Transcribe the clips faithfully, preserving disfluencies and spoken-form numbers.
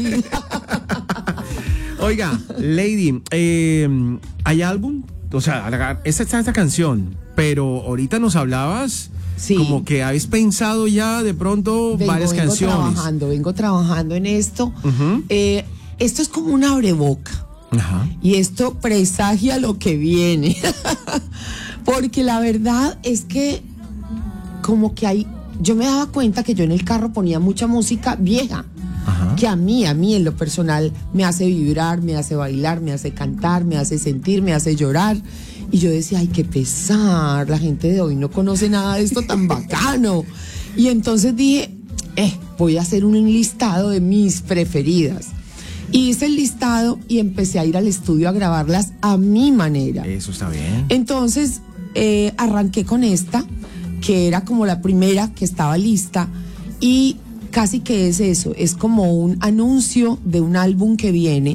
Oiga, Lady, eh, ¿hay álbum? O sea, esta está esta canción, pero ahorita nos hablabas sí. como que habéis pensado ya de pronto vengo, varias vengo canciones. Vengo trabajando, vengo trabajando en esto. Uh-huh. Eh, esto es como un abreboca. Ajá. Y esto presagia lo que viene. Porque la verdad es que como que hay, yo me daba cuenta que yo en el carro ponía mucha música vieja. Ajá. Que a mí, a mí en lo personal me hace vibrar, me hace bailar, me hace cantar, me hace sentir, me hace llorar. Y yo decía, ay, qué pesar, la gente de hoy no conoce nada de esto tan bacano. Y entonces dije, eh, voy a hacer un listado de mis preferidas. Y hice el listado y empecé a ir al estudio a grabarlas a mi manera. Eso está bien. Entonces eh, arranqué con esta, que era como la primera que estaba lista, y casi que es eso, es como un anuncio de un álbum que viene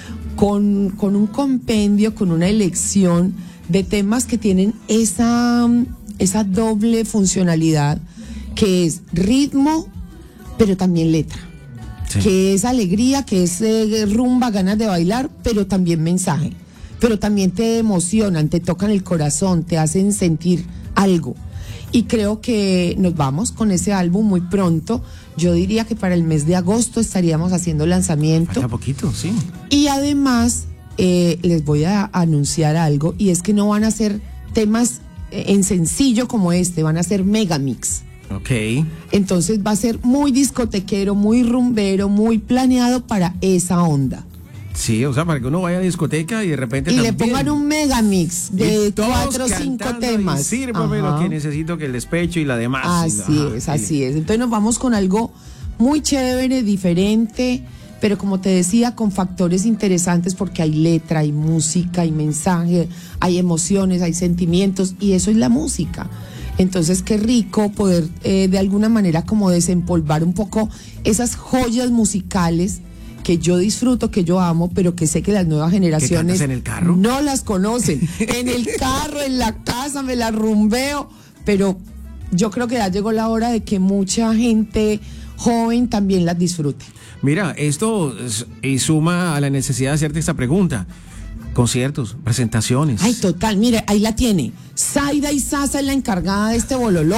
con, con un compendio, con una elección de temas que tienen esa, esa doble funcionalidad, que es ritmo, pero también letra. Sí. Que es alegría, que es eh, rumba, ganas de bailar, pero también mensaje. Pero también te emocionan, te tocan el corazón, te hacen sentir algo. Y creo que nos vamos con ese álbum muy pronto. Yo diría que para el mes de agosto estaríamos haciendo lanzamiento. Falta poquito, sí. Y además eh, les voy a anunciar algo, y es que no van a ser temas en sencillo como este, van a ser megamix. Ok. Entonces va a ser muy discotequero, muy rumbero, muy planeado para esa onda. Sí, o sea, para que uno vaya a la discoteca y de repente y también le pongan un megamix de cuatro o cinco temas. Sírvame lo que necesito, que el despecho y la demás. Así Ajá, es, así es. Entonces nos vamos con algo muy chévere, diferente, pero como te decía, con factores interesantes, porque hay letra, hay música, hay mensaje, hay emociones, hay sentimientos, y eso es la música. Entonces qué rico poder eh, de alguna manera como desempolvar un poco esas joyas musicales que yo disfruto, que yo amo, pero que sé que las nuevas generaciones en el carro? no las conocen. En el carro, en la casa, me las rumbeo, pero yo creo que ya llegó la hora de que mucha gente joven también las disfrute. Mira, esto y suma a la necesidad de hacerte esta pregunta. Conciertos, presentaciones. Ay, total, mire, ahí la tiene. Zaida y Sasa es la encargada de este bololó.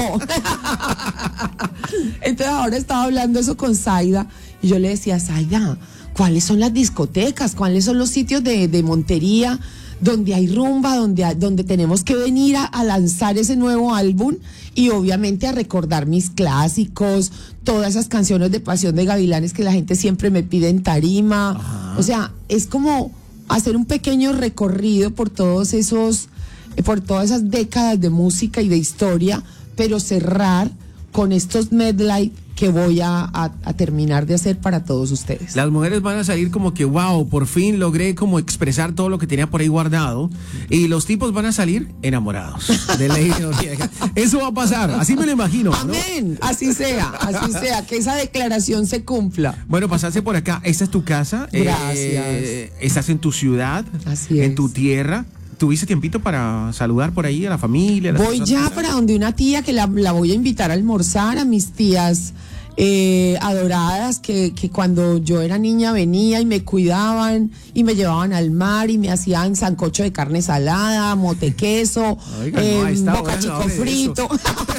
Entonces ahora estaba hablando eso con Zaida, y yo le decía, Zaida, ¿cuáles son las discotecas? ¿Cuáles son los sitios de, de Montería donde hay rumba, donde, hay, donde tenemos que venir a, a lanzar ese nuevo álbum? Y obviamente a recordar mis clásicos, todas esas canciones de Pasión de Gavilanes que la gente siempre me pide en tarima. Ajá. O sea, es como hacer un pequeño recorrido por todos esos, por todas esas décadas de música y de historia, pero cerrar con estos medley que voy a, a, a terminar de hacer para todos ustedes. Las mujeres van a salir como que, wow, por fin logré como expresar todo lo que tenía por ahí guardado, y los tipos van a salir enamorados de Lady Noriega. Eso va a pasar, así me lo imagino, ¿no? Amén, así sea, así sea, que esa declaración se cumpla. Bueno, pasaste por acá, esta es tu casa. Gracias. Eh, estás en tu ciudad, así es. En tu tierra. ¿Tuviste tiempito para saludar por ahí a la familia? A voy ya para donde una tía que la, la voy a invitar a almorzar, a mis tías eh, adoradas, que, que cuando yo era niña venía y me cuidaban y me llevaban al mar y me hacían sancocho de carne salada, mote queso, Oiga, eh, no, boca bueno, chico frito.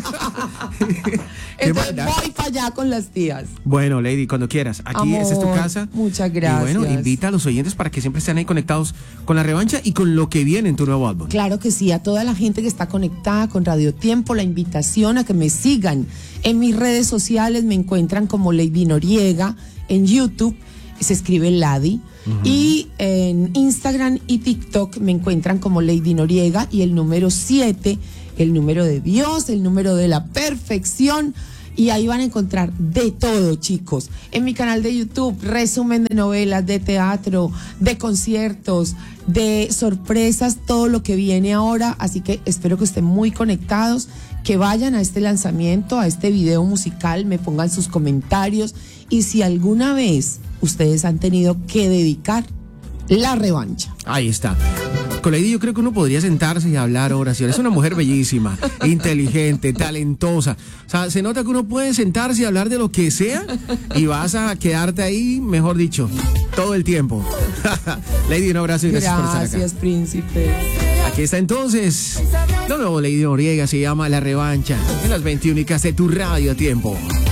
Entonces voy para allá con las tías. Bueno, Lady, cuando quieras. Aquí Amor, esta es tu casa. Muchas gracias. Y bueno, invita a los oyentes para que siempre estén ahí conectados con La Revancha y con lo que viene en tu nuevo álbum. Claro que sí, a toda la gente que está conectada con Radio Tiempo, la invitación a que me sigan en mis redes sociales. Me encuentran como Lady Noriega en YouTube, se escribe Ladi. Uh-huh. Y en Instagram y TikTok me encuentran como Lady Noriega, y el número siete, el número de Dios, el número de la perfección. Y ahí van a encontrar de todo, chicos. En mi canal de YouTube, resumen de novelas, de teatro, de conciertos, de sorpresas, todo lo que viene ahora. Así que espero que estén muy conectados, que vayan a este lanzamiento, a este video musical, me pongan sus comentarios. Y si alguna vez ustedes han tenido que dedicar La Revancha. Ahí está. con Lady yo creo que uno podría sentarse y hablar oración. Es una mujer bellísima, inteligente, talentosa. O sea, se nota que uno puede sentarse y hablar de lo que sea y vas a quedarte ahí, mejor dicho, todo el tiempo. Lady, un abrazo y gracias, gracias por estar acá. Gracias, príncipe. Aquí está entonces lo nuevo Lady Noriega, se llama La Revancha, en las veintiuna de tu radio a tiempo.